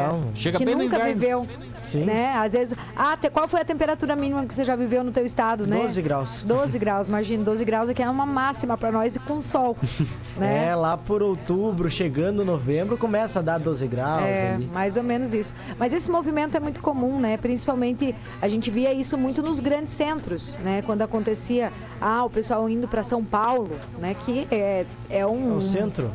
Então, chega que bem nunca no inverno. viveu. Sim. Né? Às vezes, qual foi a temperatura mínima que você já viveu no teu estado, né? 12 graus. 12 graus, imagina, 12 graus aqui é uma máxima pra nós e com sol, né? Lá por outubro, chegando novembro, começa a dar 12 graus ali. Mais ou menos isso. Mas esse movimento é muito comum, né? Principalmente, a gente via isso muito nos grandes centros, né? Quando acontecia, o pessoal indo para São Paulo, né? Que é o centro.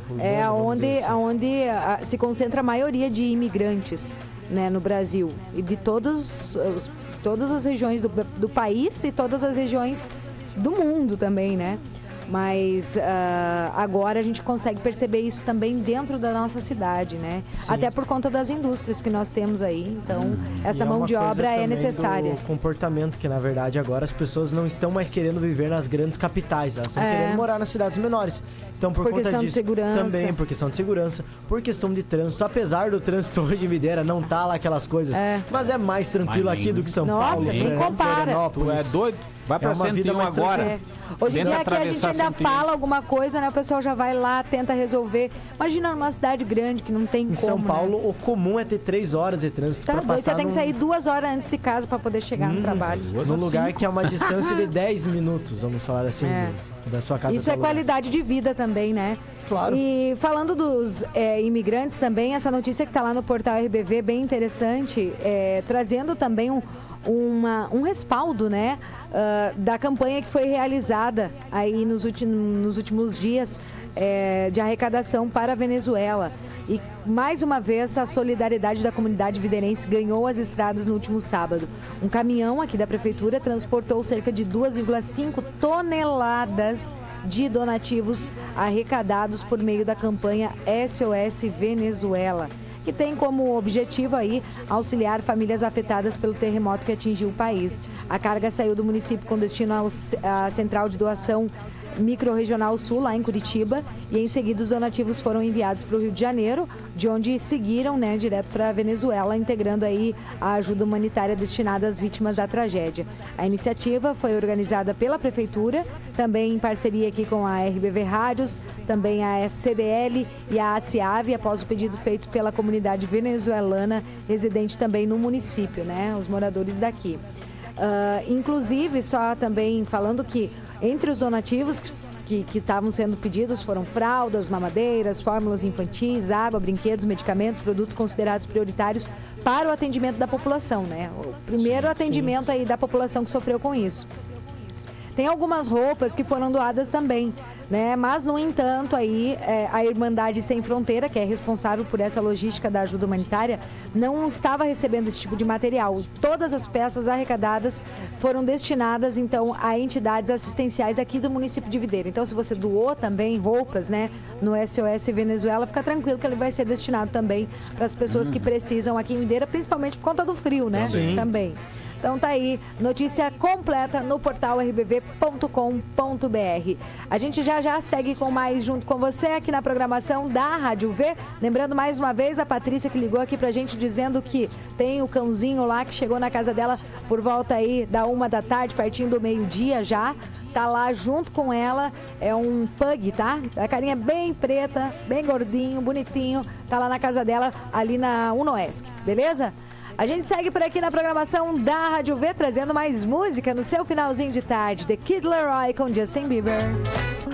onde se concentra a maioria de imigrantes, né, no Brasil. E de todas as regiões do país e todas as regiões do mundo também, né? Mas agora a gente consegue perceber isso também dentro da nossa cidade, né? Sim. Até por conta das indústrias que nós temos aí. Então, essa mão de obra é necessária. O comportamento que, na verdade, agora as pessoas não estão mais querendo viver nas grandes capitais. Elas estão querendo morar nas cidades menores. Então, por conta questão disso, de segurança. também por questão de segurança, por questão de trânsito. Apesar do trânsito hoje em Videira não tá lá aquelas coisas, mas é mais tranquilo aqui do que São Paulo. Nossa, nem compara. Tu é doido? Vai pra 101 agora. Hoje em dia aqui a gente ainda fala alguma coisa, né? O pessoal já vai lá, tenta resolver. Imagina numa cidade grande que não tem como, Em São Paulo, né? o comum é ter 3 horas de trânsito pra Doido, passar você tem que sair 2 horas antes de casa pra poder chegar no trabalho. num lugar que é uma distância de 10 minutos, vamos falar assim, da sua casa. Isso é qualidade de vida também, né? Claro. E falando dos imigrantes também, essa notícia que está lá no portal RBV, bem interessante, trazendo também um respaldo, né? Da campanha que foi realizada aí nos últimos dias de arrecadação para a Venezuela. E, mais uma vez, a solidariedade da comunidade viderense ganhou as estradas no último sábado. Um caminhão aqui da prefeitura transportou cerca de 2,5 toneladas de donativos arrecadados por meio da campanha SOS Venezuela, que tem como objetivo aí auxiliar famílias afetadas pelo terremoto que atingiu o país. A carga saiu do município com destino à central de doação Microrregional Sul, lá em Curitiba, e em seguida os donativos foram enviados para o Rio de Janeiro, de onde seguiram, né, direto para a Venezuela, integrando aí a ajuda humanitária destinada às vítimas da tragédia. A iniciativa foi organizada pela Prefeitura, também em parceria aqui com a RBV Rádios, também a CDL e a ACIAV, após o pedido feito pela comunidade venezuelana residente também no município, né, os moradores daqui. Inclusive, só também falando que entre os donativos que estavam sendo pedidos foram fraldas, mamadeiras, fórmulas infantis, água, brinquedos, medicamentos, produtos considerados prioritários para o atendimento da população, né? O primeiro atendimento aí da população que sofreu com isso. Tem algumas roupas que foram doadas também, né? Mas, no entanto, aí a Irmandade Sem Fronteira, que é responsável por essa logística da ajuda humanitária, não estava recebendo esse tipo de material. Todas as peças arrecadadas foram destinadas, então, a entidades assistenciais aqui do município de Videira. Então, se você doou também roupas, né, no SOS Venezuela, fica tranquilo que ele vai ser destinado também para as pessoas que precisam aqui em Videira, principalmente por conta do frio, né? Sim. Também. Então tá aí, notícia completa no portal rbv.com.br. A gente já segue com mais junto com você aqui na programação da Rádio V. Lembrando mais uma vez a Patrícia que ligou aqui pra gente dizendo que tem o cãozinho lá que chegou na casa dela por volta aí da 13h, pertinho do meio-dia já. Tá lá junto com ela, é um pug, tá? A carinha bem preta, bem gordinho, bonitinho. Tá lá na casa dela, ali na Unoesc, beleza? A gente segue por aqui na programação da Rádio V, trazendo mais música no seu finalzinho de tarde. The Kid Laroi com Justin Bieber.